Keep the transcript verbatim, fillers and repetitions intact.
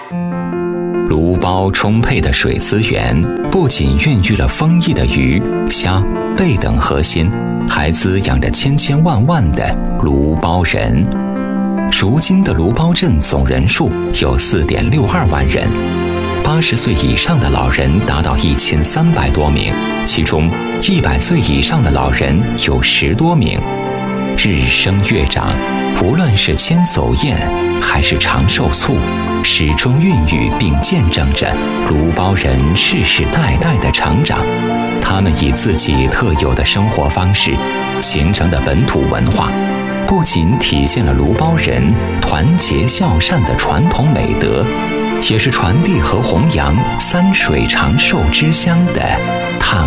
卢包充沛的水资源不仅孕育了丰溢的鱼、虾、贝等核心，还滋养着千千万万的卢包人。如今的卢包镇总人数有 四点六二万人，八十岁以上的老人达到一千三百多名，其中一百岁以上的老人有十多名。日升月长，无论是千叟宴还是长寿醋，始终孕育并见证着卢包人世世代代的成长。他们以自己特有的生活方式形成的本土文化，不仅体现了卢包人团结孝善的传统美德，也是传递和弘扬三水长寿之乡的